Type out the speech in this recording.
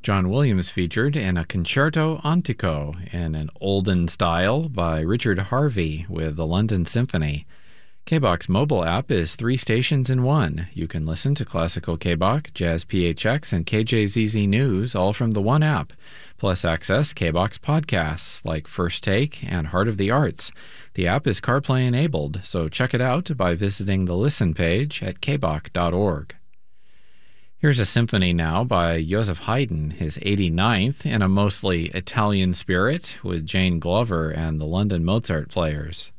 John Williams featured in a Concerto Antico in an olden style by Richard Harvey with the London Symphony. KBOX mobile app is 3 stations in one. You can listen to classical KBOX, Jazz PHX, and KJZZ News all from the one app, plus access KBOX podcasts like First Take and Heart of the Arts. The app is CarPlay enabled, so check it out by visiting the Listen page at kbox.org. Here's a symphony now by Joseph Haydn, his 89th, in a mostly Italian spirit with Jane Glover and the London Mozart Players.